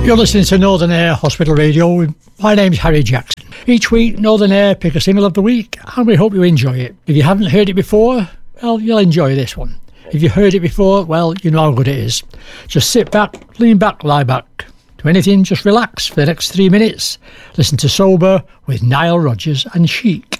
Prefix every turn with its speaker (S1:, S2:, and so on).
S1: You're listening to Northern Air Hospital Radio. My name's Harry Jackson. Each week, Northern Air pick a single of the week, and we hope you enjoy it. If you haven't heard it before, well, you'll enjoy this one. If you heard it before, well, you know how good it is. Just sit back, lean back, lie back. Do anything, just relax for the next 3 minutes. Listen to Sober with Nile Rodgers and Chic.